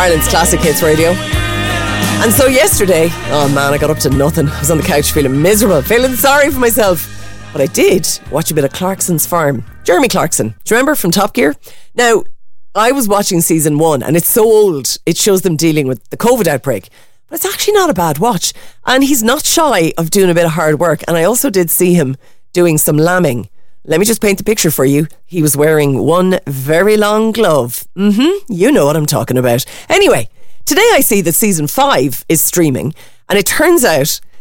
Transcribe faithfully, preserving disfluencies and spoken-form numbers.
Ireland's Classic Hits Radio. And so yesterday, oh man, I got up to nothing. I was on the couch feeling miserable, feeling sorry for myself. But I did watch a bit of Clarkson's Farm. Jeremy Clarkson, do you remember from Top Gear? Now, I was watching season one and it's so old, it shows them dealing with the COVID outbreak. But it's actually not a bad watch. And he's not shy of doing a bit of hard work. And I also did see him doing some lambing. Let me just paint the picture for you. He was wearing one very long glove. Mm-hmm, you know what I'm talking about. Anyway, today I see that season five is streaming. And it turns out